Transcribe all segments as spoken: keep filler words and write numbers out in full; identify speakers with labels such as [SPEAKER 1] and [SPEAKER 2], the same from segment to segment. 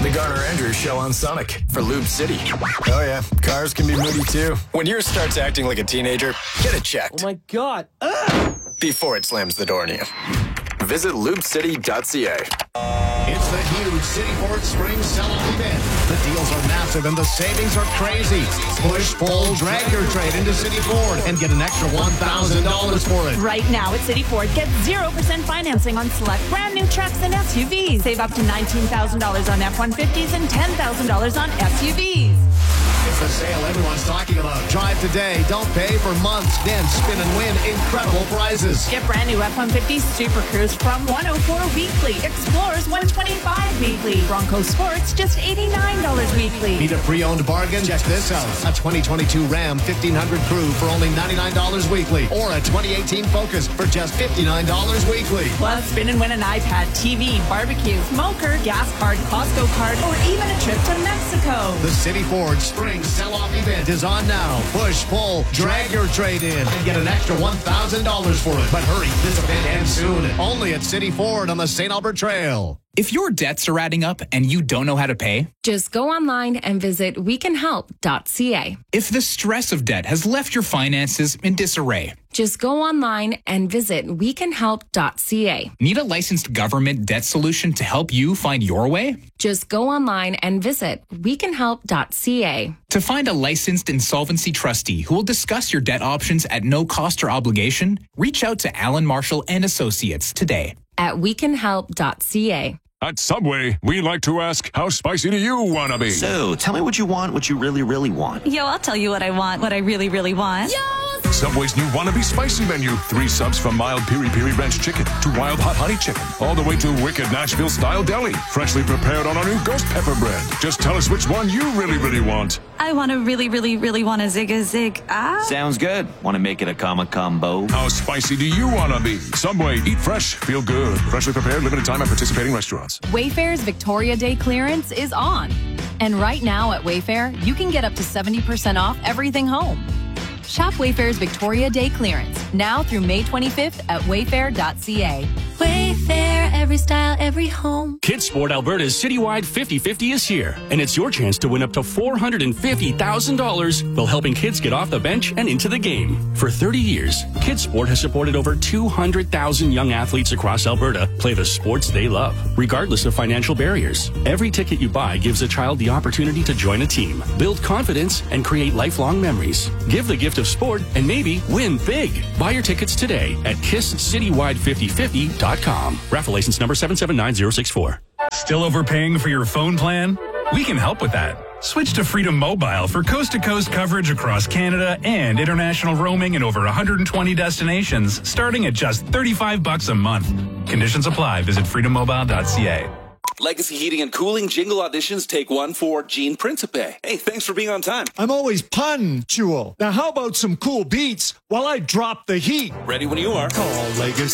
[SPEAKER 1] The Garner Andrews Show on Sonic for Lube City. Oh yeah, cars can be moody too. When yours starts acting like a teenager, get it checked.
[SPEAKER 2] Oh my God. Ugh.
[SPEAKER 1] Before it slams the door on you. Visit lube city dot c a.
[SPEAKER 3] It's the huge City Ford Spring Sell-Off event. The deals are massive and the savings are crazy. Push, pull, drag your trade into City Ford and get an extra one thousand dollars for it.
[SPEAKER 4] Right now at City Ford, get zero percent financing on select brand new trucks and S U Vs. Save up to nineteen thousand dollars on F one fifties and ten thousand dollars on S U Vs.
[SPEAKER 3] It's the sale everyone's talking about. Drive today, don't pay for months, then spin and win incredible prizes.
[SPEAKER 4] Get brand new F one fifty Super Cruise from one hundred four dollars weekly. Explorers one hundred twenty-five dollars weekly. Bronco Sports just eighty-nine dollars weekly.
[SPEAKER 3] Need a pre-owned bargain? Check this out. A twenty twenty-two Ram fifteen hundred Crew for only ninety-nine dollars weekly. Or a twenty eighteen Focus for just fifty-nine dollars weekly.
[SPEAKER 4] Plus, spin and win an iPad, T V, barbecue, smoker, gas card, Costco card, or even a trip to Mexico.
[SPEAKER 3] The City Ford Spring Sell-Off event is on now. Push, pull, drag your trade in and get an extra one thousand dollars for it. But hurry, this event ends soon. Only at City Ford on the Saint Albert Trail.
[SPEAKER 5] If your debts are adding up and you don't know how to pay,
[SPEAKER 6] just go online and visit we can help dot c a.
[SPEAKER 5] If the stress of debt has left your finances in disarray,
[SPEAKER 6] just go online and visit we can help dot c a.
[SPEAKER 5] Need a licensed government debt solution to help you find your way?
[SPEAKER 6] Just go online and visit we can help dot c a.
[SPEAKER 5] To find a licensed insolvency trustee who will discuss your debt options at no cost or obligation, reach out to Alan Marshall and Associates today
[SPEAKER 6] at we can help dot c a.
[SPEAKER 7] At Subway, we like to ask, how spicy do you want to be?
[SPEAKER 8] So, tell me what you want, what you really, really want.
[SPEAKER 9] Yo, I'll tell you what I want, what I really, really want.
[SPEAKER 7] Yo! Subway's new Wannabe Spicy menu. Three subs from mild Piri Piri Ranch chicken to wild hot honey chicken, all the way to wicked Nashville-style deli, freshly prepared on our new ghost pepper bread. Just tell us which one you really, really want.
[SPEAKER 9] I want to really, really, really want a zig-a-zig. Ah.
[SPEAKER 8] Sounds good. Want to make it a comma combo?
[SPEAKER 7] How spicy do you want to be? Subway, eat fresh, feel good. Freshly prepared, limited time at participating restaurants.
[SPEAKER 10] Wayfair's Victoria Day clearance is on. And right now at Wayfair, you can get up to seventy percent off everything home. Shop Wayfair's Victoria Day clearance now through May twenty-fifth at wayfair dot c a.
[SPEAKER 11] Wayfair, every style, every home.
[SPEAKER 12] Kidsport Alberta's citywide fifty fifty is here, and it's your chance to win up to four hundred fifty thousand dollars while helping kids get off the bench and into the game. For thirty years, Kidsport has supported over two hundred thousand young athletes across Alberta play the sports they love, regardless of financial barriers. Every ticket you buy gives a child the opportunity to join a team, build confidence, and create lifelong memories. Give the gift of sport and maybe win big. Buy your tickets today at kiss citywide fifty fifty dot com. Raffle license number seven seven nine zero six four.
[SPEAKER 13] Still overpaying for your phone plan? We can help with that. Switch to Freedom Mobile for coast-to-coast coverage across Canada and international roaming in over one hundred twenty destinations, starting at just thirty-five bucks a month. Conditions apply. Visit freedom mobile dot c a.
[SPEAKER 14] Legacy Heating and Cooling jingle auditions take one for Gene Principe. Hey, thanks for being on time.
[SPEAKER 15] I'm always punctual. Now how about some cool beats while I drop the heat?
[SPEAKER 14] Ready when you are.
[SPEAKER 15] Call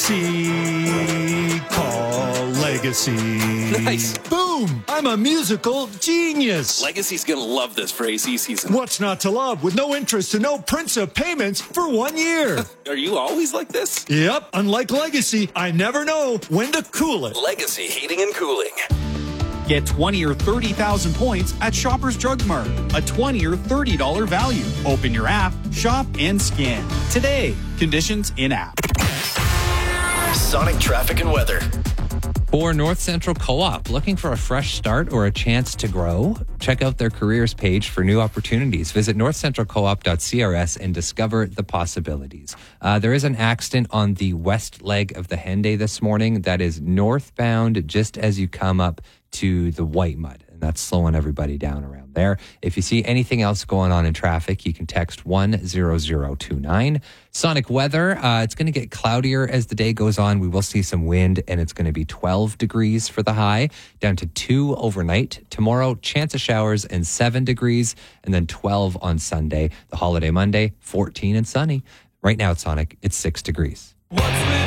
[SPEAKER 15] Legacy. Call Legacy.
[SPEAKER 14] Nice.
[SPEAKER 15] Boom! I'm a musical genius.
[SPEAKER 14] Legacy's gonna love this for A C season.
[SPEAKER 15] What's not to love with no interest and no Principe payments for one year?
[SPEAKER 14] Are you always like this?
[SPEAKER 15] Yep. Unlike Legacy, I never know when to cool it.
[SPEAKER 14] Legacy Heating and Cooling.
[SPEAKER 16] Get twenty or thirty thousand points at Shoppers Drug Mart. A twenty or thirty dollars value. Open your app, shop, and scan. Today. Conditions in app.
[SPEAKER 1] Sonic traffic and weather.
[SPEAKER 17] For North Central Co-op, looking for a fresh start or a chance to grow? Check out their careers page for new opportunities. Visit north central co op dot c r s and discover the possibilities. Uh, there is an accident on the west leg of the Henday this morning that is northbound just as you come up to the White Mud. And that's slowing everybody down around there. If you see anything else going on in traffic, you can text one zero zero two nine. Sonic weather, uh, it's going to get cloudier as the day goes on. We will see some wind, and it's going to be twelve degrees for the high, down to two overnight. Tomorrow, chance of showers and seven degrees, and then twelve on Sunday. The holiday Monday, fourteen and sunny. Right now at Sonic, it's six degrees.
[SPEAKER 18] What's with